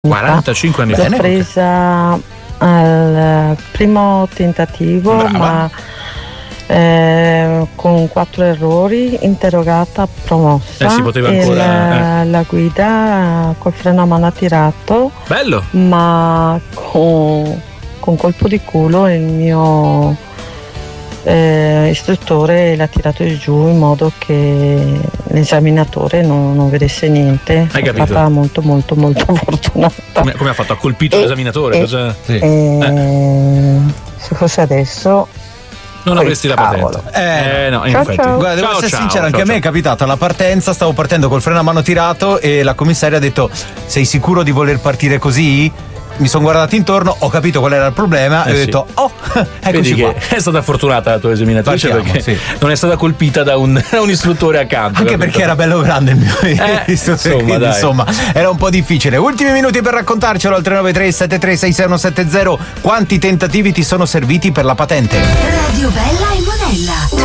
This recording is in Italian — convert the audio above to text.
45 anni fa. L'ho presa al primo tentativo. Brava. Ma con 4 errori, interrogata, promossa. Si poteva e ancora. la guida col freno a mano tirato. Bello. Ma con colpo di culo il mio istruttore l'ha tirato giù in modo che l'esaminatore non vedesse niente. Hai È capito? stata molto molto molto fortunata. Come ha fatto? Ha colpito l'esaminatore? Cosa? Se fosse adesso Non avresti la patente. No, in Ciao, effetti. ciao. Guarda, devo essere sincero, anche a me è capitato alla partenza, stavo partendo col freno a mano tirato e la commissaria ha detto: sei sicuro di voler partire così? Mi sono guardato intorno, ho capito qual era il problema e ho sì. detto: oh, eccoci Vedi qua. che è stata fortunata la tua esaminatrice, Partiamo, perché sì. non è stata colpita da un istruttore accanto. Anche capito? perché era bello grande il mio istruttore, insomma, quindi, dai. insomma, era un po' difficile. Ultimi minuti per raccontarcelo al 393-7366-170. Quanti tentativi ti sono serviti per la patente? Radio Bella e Monella.